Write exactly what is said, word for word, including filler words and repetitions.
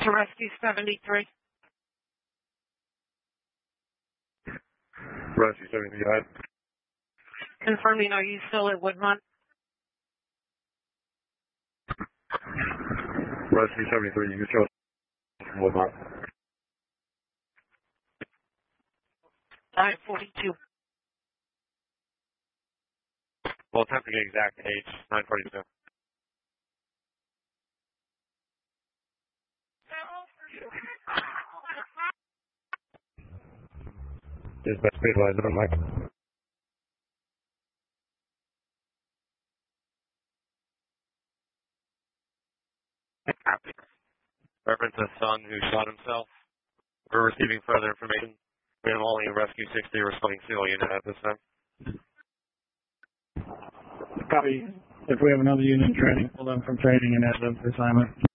To Rescue seventy-three. Rescue seventy-three, go ahead. Confirming, are you still at Woodmont? Rescue seventy-three, you can show us from Woodmont. nine forty-two. We'll attempt to get exact age, nine forty-two. Dispatch speedwise, I don't like. Reference a son who shot himself. We're receiving further information. We have only a Rescue sixty responding single unit at this time. Copy. If we have another unit in training, pull them from training and add them to assignment.